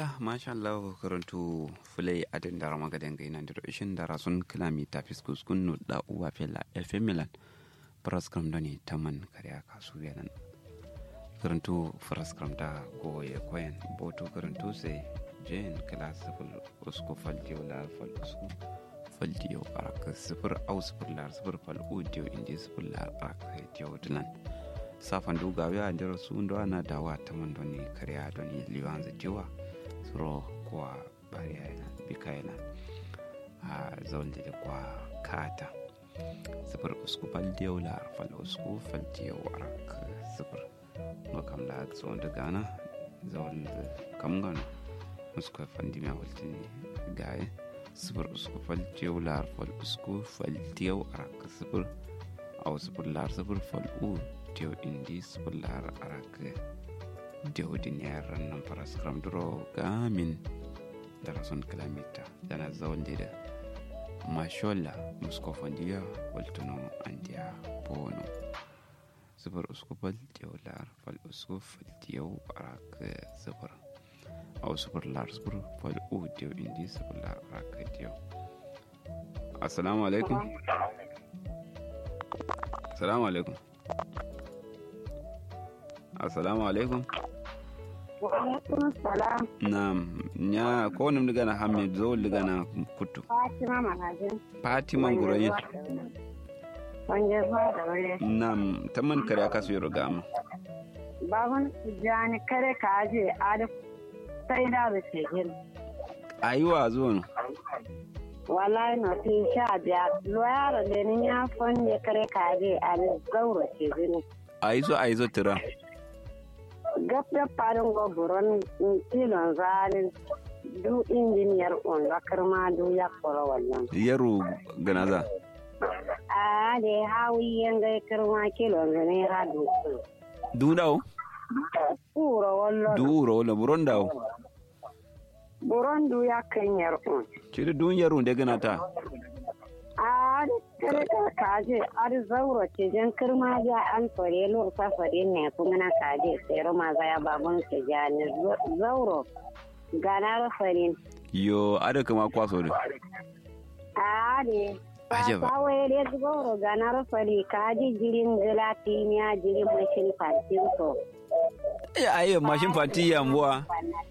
ngila masha Allah karantu fulai adin da rama gaden ga ina diro ishin da rasun kilomita fiskus kun da uwa fela FM Milan praskram doni taman kariya kasu yanan karantu praskram da goye koyen boto karantu sai jen class ful usku faldiyo la fal usku faldiyo araka sifir au sifir lar sifir fal udiyo indi sifir lar araka diyo dinan safan duga ya ndero su ndo ana dawa taman doni kariya doni liwanza jiwa suro kwa bariya bikaina a zaulde da kwa kata sifir usku faldiyo lar fal usku faldiyo araka sifir makam la so da gana zaulde kam gana usku fandi ma waltini gaye sifir usku faldiyo lar fal usku faldiyo araka sifir au sifir lar sifir fal u diyo indi sebelar arake diyo dinyaran nan para skram duro gamin darason kilometer dana zawon dida masholla muskofandiya waltuno andiya bono sebar uskupal diyo lar fal uskuf diyo arake sebar au sebar lar sebar fal u diyo indi sebelar arake diyo. Assalamu alaikum. Assalamu alaikum. Assalamu alaikum. Wa alaikum salam. Naam, nya ko nim diga na Hamid zo diga na kutu. Fatima Manajin. Fatima Ngurayin. Wanje ba da wuri. Naam, taman kare aka su yoro gama. Babun jani kare ka aje ada sai da da shegin. Aiwa zo no. Wallahi no ti sha biya. Loyara da ni ya fonne kare ka aje ada gauro shegin. Aizo tira. Gabda farin goburon tilon zalin du injiniyar on zakarma du ya kora wannan. Yaro ganaza. A da hawi yanga kirma kilon ne ra du. Du dawo? Uro wallo. Du uro wallo buron dawo. Buron du ya kan yar on. Cire dun yaro da ganata. A kare kaje ar zauro ce jan kirma ja an fare lur ta fare ne kuma na kaje sai roma za ya babun ke jani zauro ganar farin Yo ada kama kwaso da. a ne Ajaba. ta waye da zauro ganar fari kaje jirin gelatiniya jirin mashin fatin to Aye mashin fati yambuwa.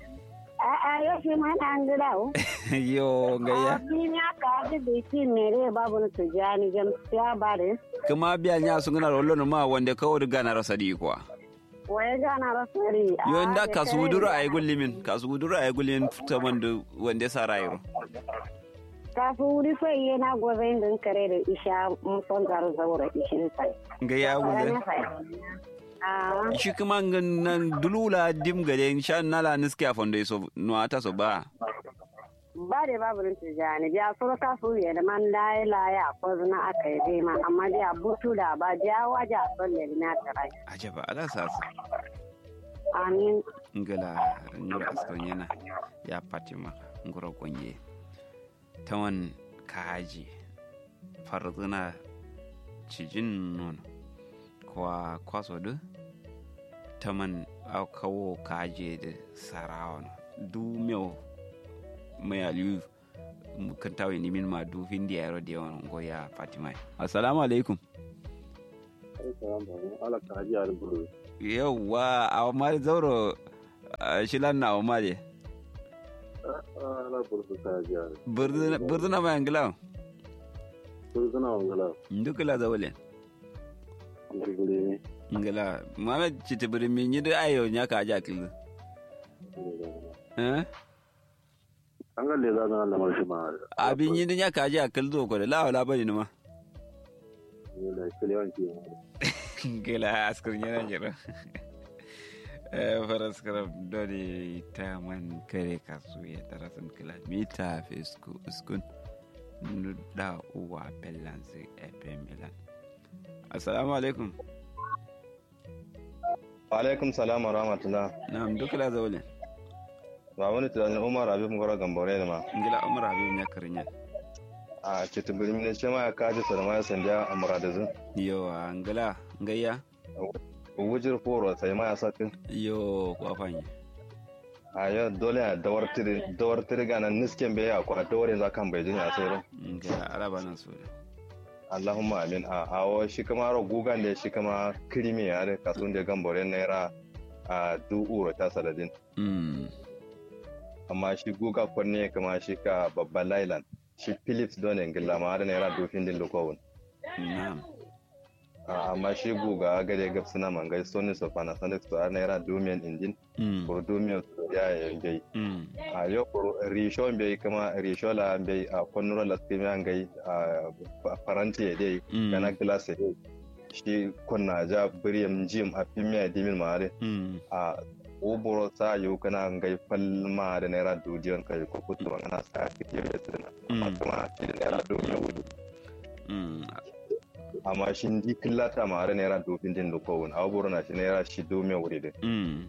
a yau shi ma an gida Yo gaya. Abin ya kaji da shi mere babu na tujani jam ya bare. Kuma biya nya sun gana rollo ma wanda kawo diga na rasa di kwa. Waye gana rasari. Yo nda kasu dura ay gullimin kasu dura ay gullin taman da wanda sa rayro. Kasu wuri sai yana gozai din kare da isha mun son garu zaura ishin sai. Gaya gulle. Shi kuma nan dulula dim gade sha nala niske a fondo so no ata so ba. Ba da babu rin tujani biya so ka su ya da man dai la ya ko zuna aka yi ma amma da butu da ba ja waja son le na tarai. Ajaba ala sasa. Amin. Ngala nyura aston yana ya Fatima ngoro gonye. Tawan kaji farzuna cijin nono kwa kwaso du taman au kawo kaje da sarawa du meu mai aliyu kan tawe ni min ma du fin dia ro de won go ya Fatima. Assalamu alaikum. Ala kaji ar buru. Yawa aw mal zauro shilan na aw male. Ala buru kaji ar. Burduna ma ngala. Burduna ngala. Ndukala zawale. Ngule. Ngala Muhammad chitibiri min yidu ayo nya ka aja kilu. An ga le zan Allah marshi ma. Abin yidu nya ka aja kilu ko da la bani numa. Ne kiliyan ki. Ngala askar nya jira. Faras karab doni taman kare kasu ya darasan kilomita fisku uskun da uwa pellansi FM Milan. Assalamu alaikum. Wa alaikum salam wa rahmatullah. Na'am duk la zawle. Ba wani tunanin Umar Habib Ngoro Gambore ne ma. Ngila Umar Habib ne karinya. A ce tubiri ne ce ma ka ji sarma sandiya amradazin. Yo ngila ngaya. Wujir foro sai ma ya sakin. Yo kwa fanye. a yau dole a dawar tiri ganan nisken bai a kwa dawar za kan bai jini a sauran ga araba nan so Allahumma amin a awo shi kama ro gugan da shi kama kirimi ya da kasun da gambore naira a du'uro ta saladin amma shi guga kwanne kama shi ka babban lailan shi philips don ingila ma da naira dofin din lokowun amma shi guga gare gab suna mangai sony of panasonic to naira domin injin ko domin ya yi a yau risho bai kama risho la bai a kwanuro la skimi an gai a faranti ya dai gana glass ya shi kunna ja biriyam jim a fimiya dimin mare a uburo sa yau kana gai falma da naira dudiyon kai ko kutu ana sa kike da tsina kuma shi da naira domin wudu amma shi ndi killata mare naira dofin din da kowun a uburo na shi naira shi domin wuri din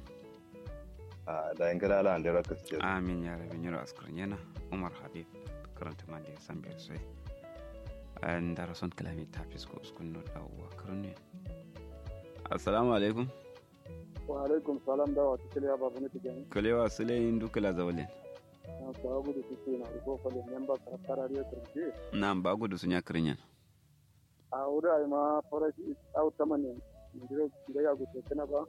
da yin gada ala andira gaskiya amin ya rabin yaro askar yana Umar Habib karanta ma da san bai sai an da rason kalami ta fisko uskun no da uwa karne assalamu alaikum wa alaikum salam da wata kiliya babu ne tijani kalewa sulayin dukala zawalen na sababu da kike na ko fale member karariya turki na ba gudu sun ya kirnya a wuri ai ma farashi au tamane ndiro da ya gudu kana ba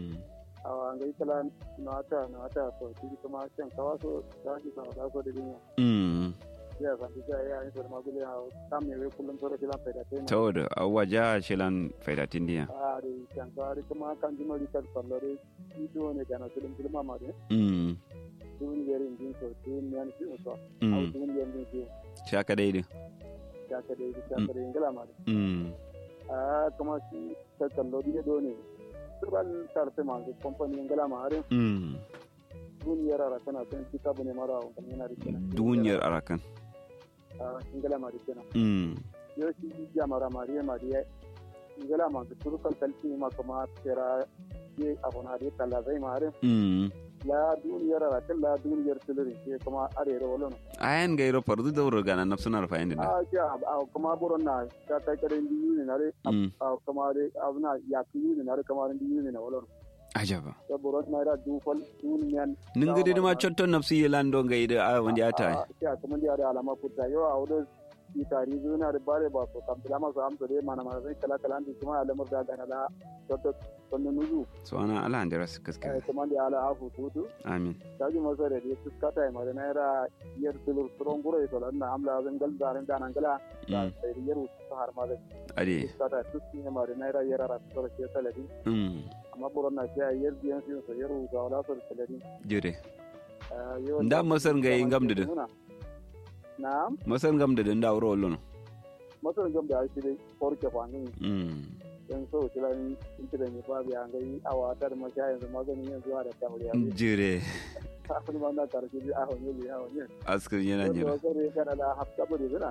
a ngai kala na ta so shi kuma can kawa so da shi sa da so da dinya ya ga da ya yi da magule a tam ne kullum so da kila faida tai to da awaja shilan faida tindiya a da can ka kuma kan jima ri kal sallare shi do ne kana kullum kullum ma de dun yerin din so dun ne shi so au dun yerin din so shaka daidai shaka daidai ngala ma de a kuma shi ta sallori do ne ban tarfe mangu company ngala mare duniyar arakan akan kita bane mara on yana rikena duniyar arakan ngala mare kenan yo shi jamara mariya ngala ma turu kan kalti ma kuma tera ye abona de kala zai mare la duniyar arakan la duniyar tuluri ke kuma arero wala ayan gairo fardu da urgana nafsuna rafa inda kuma buron na ta kai kare ndi ne nare kuma de abuna ya ku ne nare kuma ndi ne na wala ajaba to buron na ra du fal duniyan ningade ma chotto nafsi yelando gaida a wanda ata ya kuma ndi ada alama kutta yo awdo ಈ ತಾರೀಖು ಅದು ಬಾಳೆ ಬಾಕು ಕಂಪ್ಲಮ ಸಾಂತದೆ ಮನಮನೆ ಕಲ ಕಲಾಂತಿ ಸುಮ ಅಲಮರ್ ದಾಗನಲ ತೊಟ್ಟು ತೊಂದು ನುಜು ಸೋನಾ ಅಲ್ಲ ಅಂದರ ಸಿಕ್ಕಸ್ಕೆ ಸುಮಂದಿ ಅಲ ಆಫು ತೂತು ಆಮೀನ್ ತಾಜಿ ಮಸರೆ ದಿ ಸಿಕ್ಕತಾ ಮರನೇರ ಇಯರ್ ತಿಲು ಸ್ಟ್ರಾಂಗ್ ಇರೋಲ್ಲ ನಾ ಆಮ್ಲ ಅದಂಗಲ್ ದಾರನ್ ದಾನಂಗಲ ಇಯರ್ ಉತ್ಸಾಹ ಮಾದೆ ಅಡಿ ಸಿಕ್ಕತಾ ತುಸ್ತಿ ಮರನೇರ ಇಯರ್ ರಾತ್ತರ ಕೇತಲದಿ amma buron na sai iyer biyan su sai yaro ga wala sor salari jure nda masar ga ingam de na'am masar ngam de nda wuro lono masar ngam da shi dai forke fani dan so tilan inda ne ba biya ngai awa tar ma ga yanzu magani yanzu da tawriya jure akuni ma na tarki bi a honye bi a honye askar yana jira to sai kana da hafta bari zina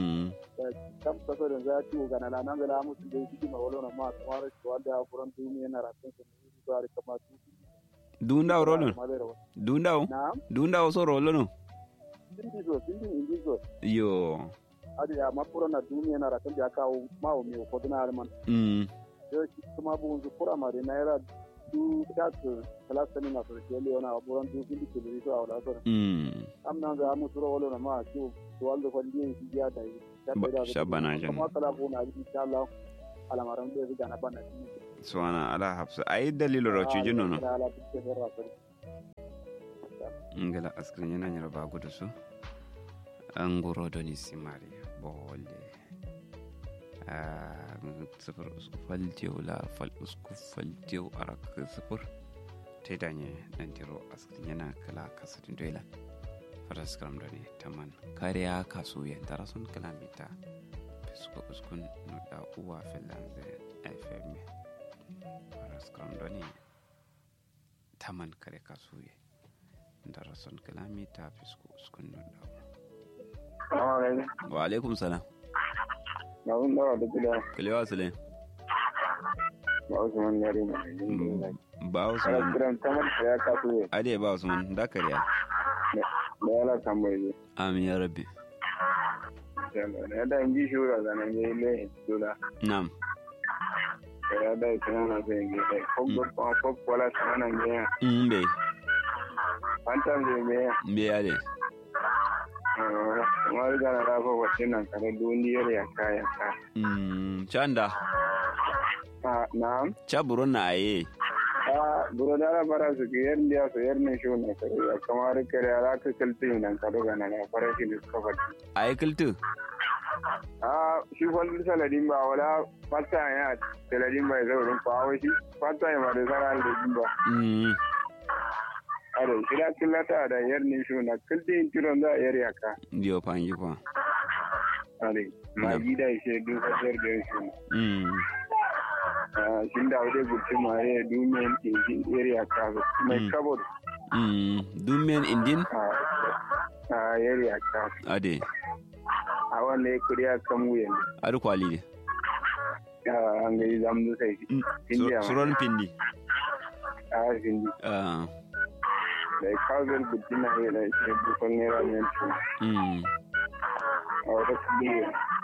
kam kasar da za ci ga na nan da musu dai shi ma wala ma kamar shi wanda furan duniya na ratun su zuwa da kamar dunda wuro dunda so rolo no indi so yo adi ya mapura na duniya na ratun da kawo mawo mai ko dina alman yo kuma bu zu pura mare na era du dak class ni na so ke leona buran du indi ke ri so awla so amna ga mu suro wala na ma to waldo ko ndi ji ya dai shabana jan kuma kala ko na insha Allah alamaran da ga na bana suwana ala hafsa ai dalilo roci jinno no ngala askrin yana nyara ba gudu su an goro doni simari bolle sifir usku faltiyo la fal usku faltiyo arak sifir ta danye dan tiro askrin yana kala kasatin doila faras karam doni taman kariya kasu ya darasun kalamita fisku uskun nuda uwa filanze fm faras karam doni taman kare kasu ya darasun kalamita fisku uskun nuda wa alaikum salam nawun dawa da gida kalewa sule ba usman yare ba usman kiran tamar ya kasu ade ba usman da kariya da yala tambaye amin ya rabbi ya da inji shura da nan yayi ne dole na'am ya da kana na sai ne ko wala sana nan ya be Fantan da me me ya de kuma ga na rafa wacce nan kare duniyar ya kaya ka chanda na'am cha buron na aye buro da fara su ke yar da su yar ne shi ne kare kamar kare ala ka kalti nan kado ga na fara shi discover aye kiltu shi wani saladin ba wala fata ya saladin ba ya zaurin kwawo shi fata ya ma da zara da ba are kila kilata da yar ne shi na kalti kiron da yar ya ka dio panji ko are ma gida shi duk kasar da shi shin da wade gurci ma ya dumen indin area ka mai kabod dumen indin area ka ade a wanda ya kuriya kan wuyan adu kwali ne an ga zamu sai suron pindi pindi da kawai gurci na ya da shi bukon nera ne a wata kudi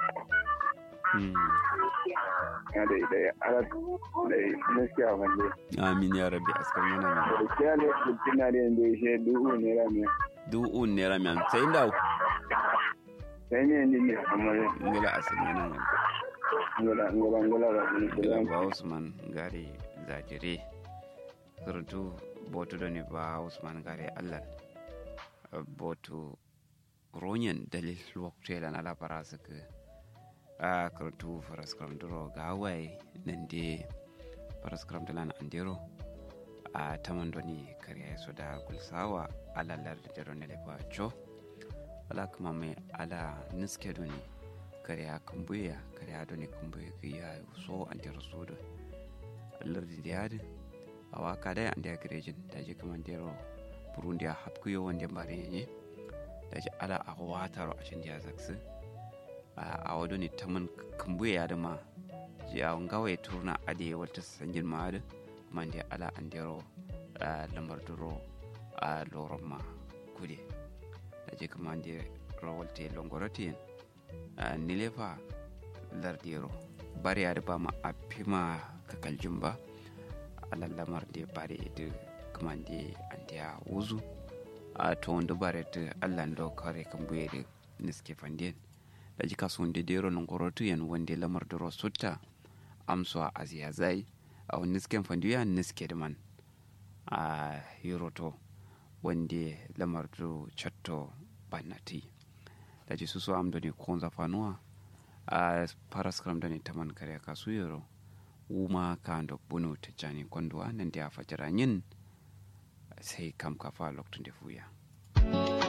da ala da gaskiya wanda amin ya rabbi askar yana ne da kiya ne kina da yanda shi du'u ne ramiya sai ndaw sai ne amma ngala asir yana ne ngala ba Usman gare zajire surtu botu da ne ba Usman gare Allah botu ronyen dalil waktu lan ala parasake kartu faraskram duro ga wai nan de faraskram dalan andero taman doni kariya so da kulsawa ala lar da ron le bacho ala kuma mai ala niske doni kariya kumbuya kariya doni kumbuya ya so andero so do lar da yade awaka dai ande garejin daji kuma andero burundi a hapkuyo wande bare ne daji ala a wataro a shin dia zakse a wado ne ta man kambuye ya dama ya ngawa ya turna ade wata sanjin ma da man da ala andero lambar duro a loron ma kude da je kuma da rawalte longorotin nilefa lardero bari ya da ba ma a fima kakaljin ba ala lamar da bare da kuma da andiya wuzu a to wanda bare da allah ndo kare kambuye da niske fandin da jika sun da dero nan gorotu yan wanda lamar da rosutta amso a ziyazai a wani nisken fandiya niske da man a hiroto wanda lamar da chatto banati da ji su am da ne konza fanuwa a paraskram da ne taman kare kasu yoro uma ka ndo bunu ta jani kondwa nan da fajara yin sai kam kafa lokacin da fuya